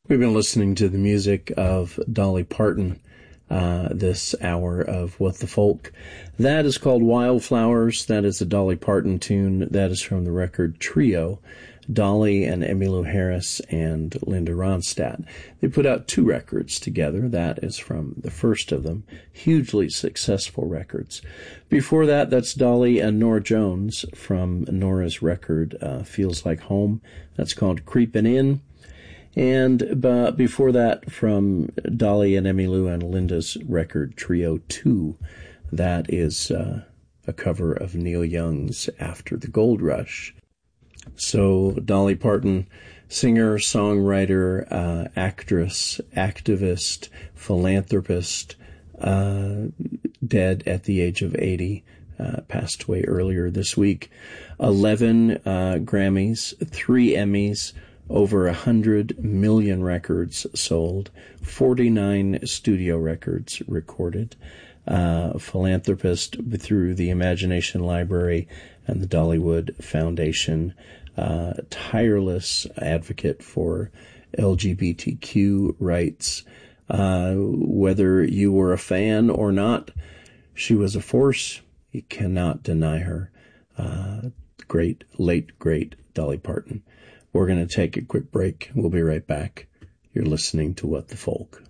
We've been listening to the music of Dolly Parton this hour of What the Folk. That is called Wildflowers. That is a Dolly Parton tune. That is from the record Trio, Dolly and Emmylou Harris and Linda Ronstadt. They put out 2 records together. That is from the first of them. Hugely successful records. Before that, that's Dolly and Norah Jones from Nora's record Feels Like Home. That's called Creepin' In. And before that, from Dolly and Emmylou and Linda's record Trio 2, that is a cover of Neil Young's After the Gold Rush. So Dolly Parton, singer, songwriter, actress, activist, philanthropist, dead at the age of 80, passed away earlier this week. 11 Grammys, 3 Emmys, over 100 million records sold, 49 studio records recorded, philanthropist through the Imagination Library and the Dollywood Foundation, tireless advocate for LGBTQ rights. Whether you were a fan or not, she was a force. You cannot deny her. Late great Dolly Parton. We're going to take a quick break. We'll be right back. You're listening to What the Folk.